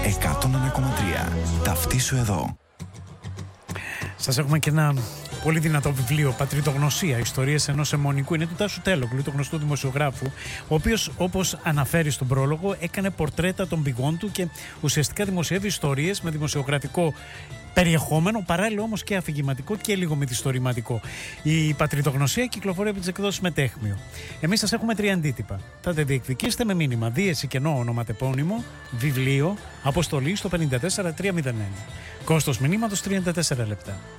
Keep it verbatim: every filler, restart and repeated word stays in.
εκατόν ένα κόμμα τρία. Ταυτίσου εδώ. Σας έχουμε και ένα πολύ δυνατό βιβλίο, Πατριδογνωσία, ιστορίες ενός αιμονικού. Είναι του Τάσου Τέλογλου, του γνωστού δημοσιογράφου, ο οποίος, όπως αναφέρει στον πρόλογο, έκανε πορτρέτα των πηγών του και ουσιαστικά δημοσιεύει ιστορίες με δημοσιογραφικό περιεχόμενο, παράλληλα όμως και αφηγηματικό και λίγο μυθιστορηματικό. Η Πατριδογνωσία κυκλοφορεί από τις εκδόσεις Μετέχμιο. Εμείς σας έχουμε τρία αντίτυπα. Θα τα διεκδικήσετε με μήνυμα δίεση κενό ονοματεπώνυμο, βιβλίο, αποστολή στο πέντε τέσσερα τρία μηδέν ένα. Κόστος μηνύματος τριάντα τέσσερα λεπτά.